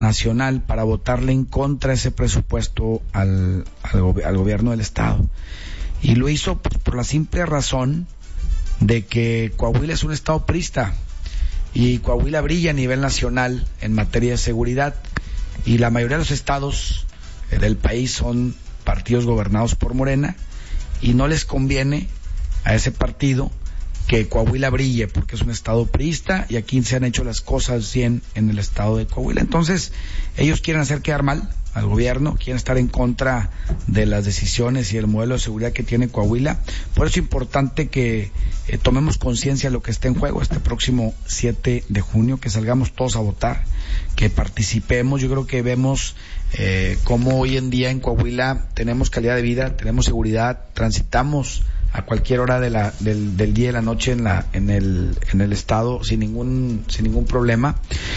nacional para votarle en contra de ese presupuesto al gobierno del estado. Y lo hizo pues, por la simple razón de que Coahuila es un estado priista y Coahuila brilla a nivel nacional en materia de seguridad, y la mayoría de los estados del país son partidos gobernados por Morena, y no les conviene a ese partido que Coahuila brille porque es un estado priista y aquí se han hecho las cosas bien en el estado de Coahuila. Entonces ellos quieren hacer quedar mal al gobierno, quieren estar en contra de las decisiones y el modelo de seguridad que tiene Coahuila. Por eso es importante que tomemos conciencia de lo que está en juego este próximo 7 de junio, que salgamos todos a votar, que participemos. Yo creo que vemos cómo hoy en día en Coahuila tenemos calidad de vida, tenemos seguridad, transitamos a cualquier hora del día y la noche en el estado sin ningún problema,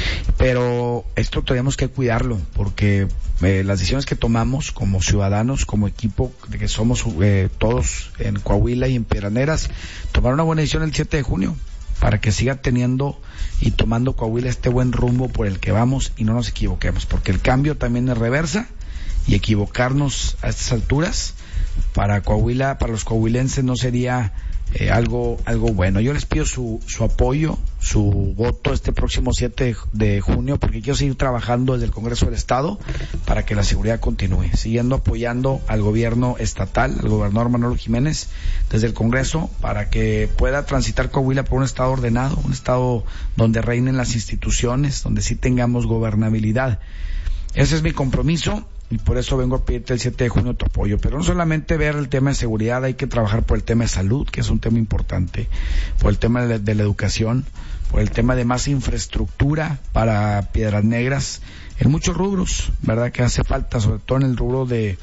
pero esto tenemos que cuidarlo porque las decisiones que tomamos como ciudadanos, como equipo de que somos todos en Coahuila y en Piedras, tomar una buena decisión el 7 de junio para que siga teniendo y tomando Coahuila este buen rumbo por el que vamos y no nos equivoquemos, porque el cambio también es reversa, y equivocarnos a estas alturas para Coahuila, para los coahuilenses no sería algo bueno. Yo les pido su apoyo, su voto este próximo 7 de junio, porque quiero seguir trabajando desde el Congreso del Estado para que la seguridad continúe, siguiendo apoyando al gobierno estatal, al gobernador Manolo Jiménez desde el Congreso, para que pueda transitar Coahuila por un estado ordenado, un estado donde reinen las instituciones, donde sí tengamos gobernabilidad. Ese es mi compromiso. Y por eso vengo a pedirte el 7 de junio tu apoyo. Pero no solamente ver el tema de seguridad, hay que trabajar por el tema de salud, que es un tema importante, por el tema de la educación, por el tema de más infraestructura para Piedras Negras, en muchos rubros, ¿verdad? Que hace falta, sobre todo en el rubro de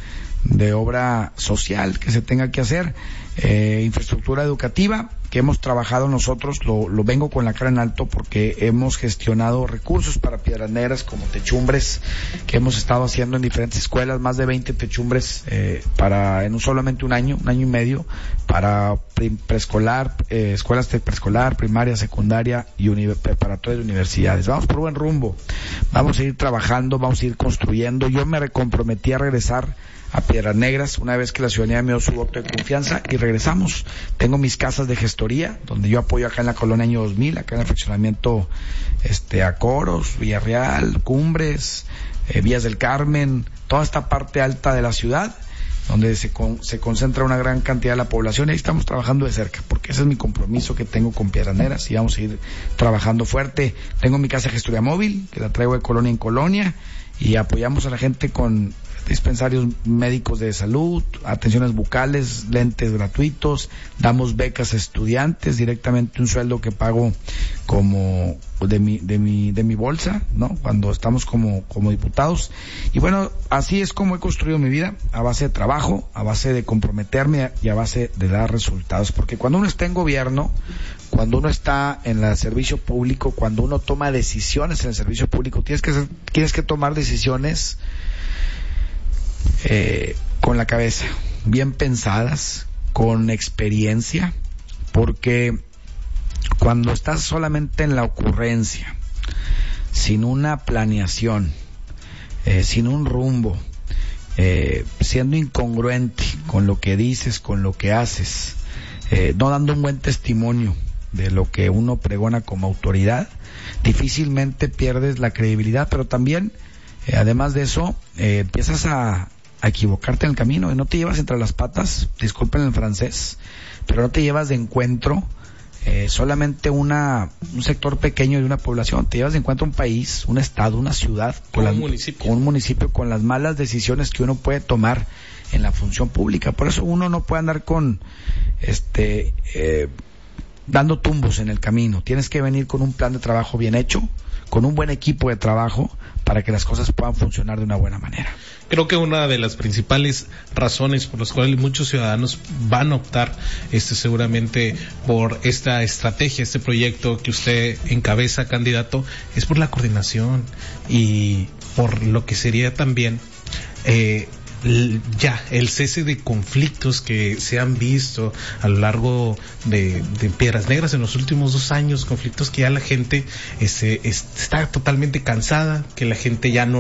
obra social que se tenga que hacer, infraestructura educativa, que hemos trabajado nosotros, lo vengo con la cara en alto porque hemos gestionado recursos para Piedras Negras como techumbres que hemos estado haciendo en diferentes escuelas, más de 20 techumbres en solamente un año y medio, para preescolar, escuelas de preescolar, primaria, secundaria y preparatorias de universidades. Vamos por buen rumbo, vamos a ir trabajando, vamos a ir construyendo. Yo me comprometí a regresar a Piedras Negras una vez que la ciudadanía me dio su voto de confianza, y regresamos. Tengo mis casas de gestoría donde yo apoyo acá en la colonia Año 2000, acá en el fraccionamiento Acoros, Villarreal, Cumbres, Vías del Carmen, toda esta parte alta de la ciudad donde se concentra una gran cantidad de la población, y ahí estamos trabajando de cerca, porque ese es mi compromiso que tengo con Piedras Negras, y vamos a ir trabajando fuerte. Tengo mi casa de gestoría móvil, que la traigo de colonia en colonia, y apoyamos a la gente con dispensarios médicos de salud, atenciones bucales, lentes gratuitos, damos becas a estudiantes, directamente un sueldo que pago como de mi bolsa, ¿no? Cuando estamos como diputados. Y bueno, así es como he construido mi vida, a base de trabajo, a base de comprometerme y a base de dar resultados, porque cuando uno está en gobierno, cuando uno está en el servicio público, cuando uno toma decisiones en el servicio público, tienes que tomar decisiones con la cabeza, bien pensadas, con experiencia, porque cuando estás solamente en la ocurrencia, sin una planeación, sin un rumbo, siendo incongruente con lo que dices, con lo que haces, no dando un buen testimonio de lo que uno pregona como autoridad, difícilmente pierdes la credibilidad, pero también además de eso, empiezas a equivocarte en el camino y no te llevas entre las patas, disculpen el francés, pero no te llevas de encuentro solamente un sector pequeño de una población, te llevas de encuentro un país, un estado, una ciudad, con un municipio, con las malas decisiones que uno puede tomar en la función pública. Por eso uno no puede andar con dando tumbos en el camino. Tienes que venir con un plan de trabajo bien hecho, con un buen equipo de trabajo, para que las cosas puedan funcionar de una buena manera. Creo que una de las principales razones por las cuales muchos ciudadanos van a optar seguramente por esta estrategia, este proyecto que usted encabeza, candidato, es por la coordinación y por lo que sería también ya el cese de conflictos que se han visto a lo largo de Piedras Negras en los últimos 2 años, conflictos que ya la gente está totalmente cansada, que la gente ya no